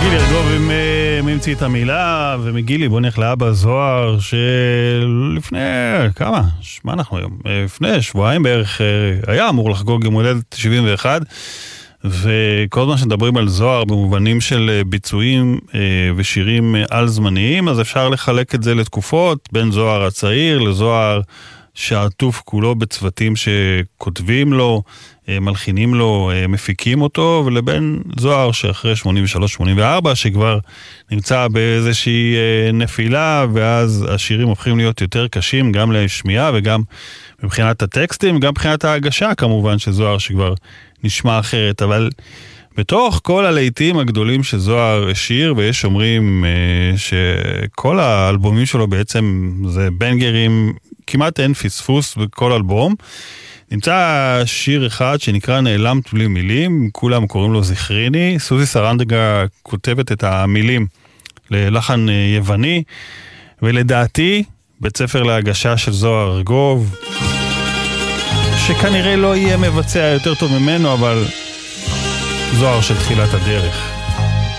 גילי ארגוב מי המציא את המילה, ומגילי בוא נלך לאבא זוהר שלפני כמה? מה אנחנו היום? לפני שבועיים בערך היה אמור לחגוג יום הולדת 71, וכל הזמן שמדברים על זוהר במובנים של ביצועים ושירים על זמניים, אז אפשר לחלק את זה לתקופות, בין זוהר הצעיר לזוהר שעטוף כולו בצוותים שכותבים לו, מלחינים לו, מפיקים אותו, ולבין זוהר שאחרי 83-84 שכבר נמצא באיזושהי נפילה, ואז השירים הופכים להיות יותר קשים גם לשמיעה וגם מבחינת הטקסטים, גם מבחינת ההגשה כמובן שזוהר שכבר נשמע אחרת, אבל בתוך כל הלהיטים הגדולים שזוהר השיר, ויש אומרים שכל האלבומים שלו בעצם זה בנגרים, כמעט אין פספוס בכל אלבום, נמצא שיר אחד שנקרא נעלמת בלי מילים, כולם קוראים לו זכריני, סוזי סרנדגה כותבת את המילים ללחן יווני, ולדעתי בית ספר להגשה של זוהר ארגוב, שכנראה לא יהיה מבצע יותר טוב ממנו, אבל זוהר של תחילת הדרך.